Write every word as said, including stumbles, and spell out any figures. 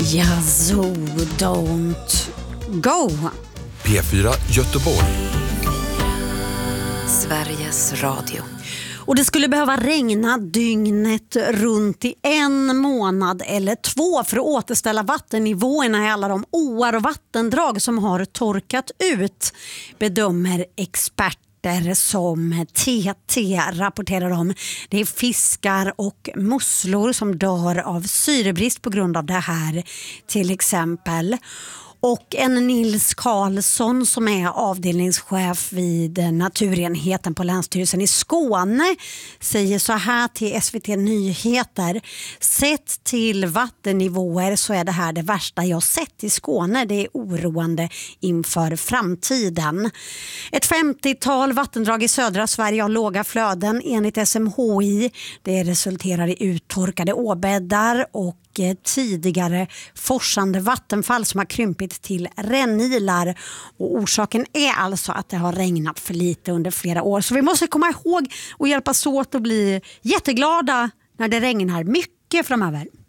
Yazoo don't go. P fyra Göteborg. Sveriges Radio. Och det skulle behöva regna dygnet runt i en månad eller två för att återställa vattennivåerna i alla de åar och vattendrag som har torkat ut, bedömer experter som T T rapporterar om. Det är fiskar och musslor som dör av syrebrist på grund av det här till exempel. Och en Nils Karlsson som är avdelningschef vid naturenheten på Länsstyrelsen i Skåne säger så här till S V T Nyheter: sett till vattennivåer så är det här det värsta jag sett i Skåne. Det är oroande inför framtiden. Ett femtiotal vattendrag i södra Sverige har låga flöden enligt S M H I. Det resulterar i uttorkade åbäddar och tidigare forsande vattenfall som har krympit till rännilar, och orsaken är alltså att det har regnat för lite under flera år. Så vi måste komma ihåg och hjälpas åt att bli jätteglada när det regnar mycket framöver.